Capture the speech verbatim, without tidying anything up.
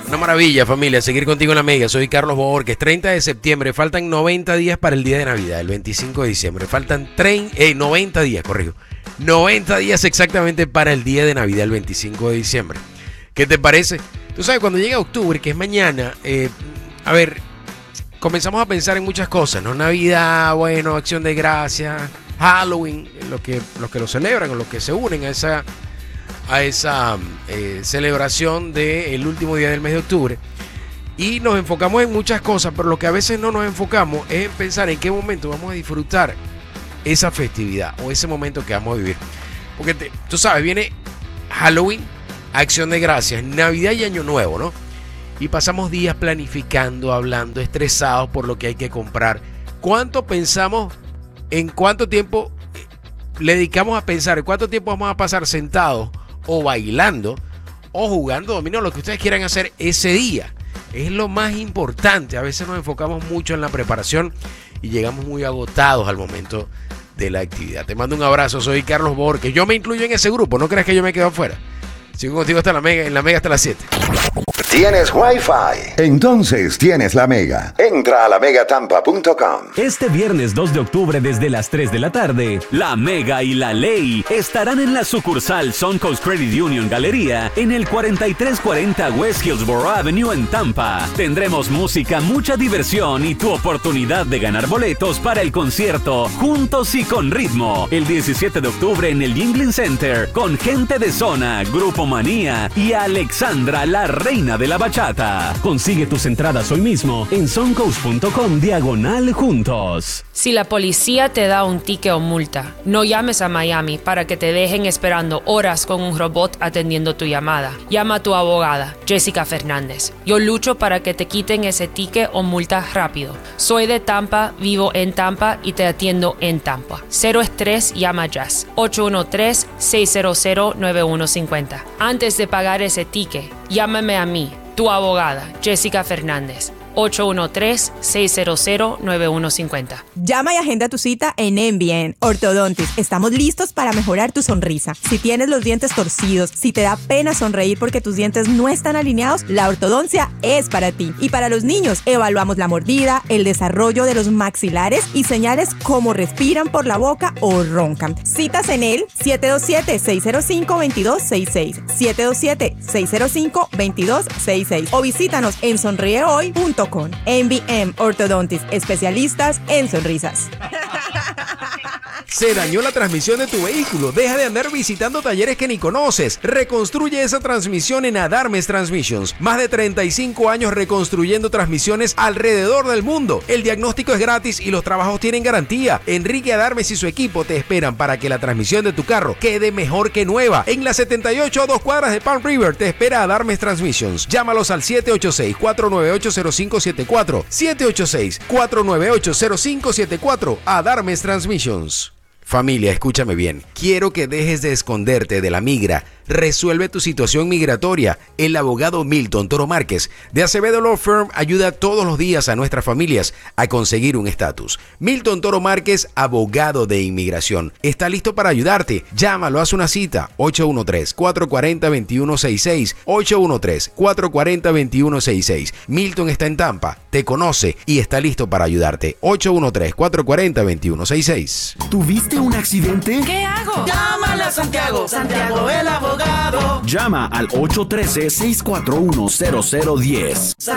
Una maravilla, familia, seguir contigo en la Mega. Soy Carlos Borges. treinta de septiembre, faltan noventa días para el día de Navidad, el veinticinco de diciembre. Faltan trein, eh, noventa días, corrijo. noventa días exactamente para el día de Navidad, el veinticinco de diciembre. ¿Qué te parece? Tú sabes, cuando llega octubre, que es mañana, eh, a ver, comenzamos a pensar en muchas cosas, ¿no? Navidad, bueno, Acción de Gracias, Halloween, los que, los que lo celebran o los que se unen a esa... a esa eh, celebración del último día del mes de octubre, y nos enfocamos en muchas cosas, pero lo que a veces no nos enfocamos es en pensar en qué momento vamos a disfrutar esa festividad o ese momento que vamos a vivir, porque te, tú sabes, viene Halloween, Acción de Gracias, Navidad y Año Nuevo, ¿no? Y pasamos días planificando, hablando, estresados por lo que hay que comprar. ¿Cuánto pensamos en cuánto tiempo le dedicamos a pensar, en cuánto tiempo vamos a pasar sentados o bailando o jugando dominó, lo que ustedes quieran hacer ese día? Es lo más importante. A veces nos enfocamos mucho en la preparación y llegamos muy agotados al momento de la actividad. Te mando un abrazo, soy Carlos Borges. Yo me incluyo en ese grupo, no creas que yo me quedo afuera. Sigo contigo hasta la Mega, en la Mega hasta las siete. ¿Tienes Wi-Fi? Entonces tienes la Mega. Entra a la mega tampa punto com. Este viernes dos de octubre desde las tres de la tarde, La Mega y la Ley estarán en la sucursal Suncoast Credit Union Galería en el cuarenta y tres cuarenta West Hillsborough Avenue en Tampa. Tendremos música, mucha diversión y tu oportunidad de ganar boletos para el concierto Juntos y con Ritmo el diecisiete de octubre en el Yingling Center con Gente de Zona, Grupo Manía y Alexandra, la reina de la bachata. Consigue tus entradas hoy mismo en suncoast punto com diagonal juntos. Si la policía te da un ticket o multa, no llames a Miami para que te dejen esperando horas con un robot atendiendo tu llamada. Llama a tu abogada, Jessica Fernández. Yo lucho para que te quiten ese ticket o multa rápido. Soy de Tampa, vivo en Tampa y te atiendo en Tampa. Cero estrés, llama Jazz. ocho uno tres, seis cero cero, nueve uno cinco cero. Antes de pagar ese ticket, llámame a mí, tu abogada, Jessica Fernández. ocho uno tres, seis cero cero, nueve uno cinco cero. Llama y agenda tu cita en M B N Orthodontics. Estamos listos para mejorar tu sonrisa. Si tienes los dientes torcidos, si te da pena sonreír porque tus dientes no están alineados, la ortodoncia es para ti. Y para los niños, evaluamos la mordida, el desarrollo de los maxilares y señales como respiran por la boca o roncan. Citas en el siete dos siete, seis cero cinco, dos dos seis seis, siete dos siete, seis cero cinco, dos dos seis seis o visítanos en sonríe hoy punto com. M B M Orthodontics, especialistas en sonrisas. Se dañó la transmisión de tu vehículo. Deja de andar visitando talleres que ni conoces. Reconstruye esa transmisión en Adarmes Transmissions. Más de treinta y cinco años reconstruyendo transmisiones alrededor del mundo. El diagnóstico es gratis y los trabajos tienen garantía. Enrique Adarmes y su equipo te esperan para que la transmisión de tu carro quede mejor que nueva. En la setenta y ocho a dos cuadras de Palm River te espera Adarmes Transmissions. Llámalos al siete ocho seis, cuatro nueve ocho, cero cinco siete cuatro. siete ocho seis, cuatro nueve ocho, cero cinco siete cuatro. Adarmes Transmissions. Familia, escúchame bien. Quiero que dejes de esconderte de la migra. Resuelve tu situación migratoria. El abogado Milton Toro Márquez de Acevedo Law Firm ayuda todos los días a nuestras familias a conseguir un estatus. Milton Toro Márquez, abogado de inmigración, está listo para ayudarte. Llámalo, haz una cita. ocho uno tres, cuatro cuatro cero, dos uno seis seis. ocho uno tres, cuatro cuatro cero, dos uno seis seis. Milton está en Tampa, te conoce y está listo para ayudarte. ocho uno tres, cuatro cuatro cero, dos uno seis seis. ¿Tuviste un accidente? ¿Qué hago? Llámale a Santiago. Santiago, el abogado. Llama al ocho uno tres, seis cuatro uno, cero cero uno cero.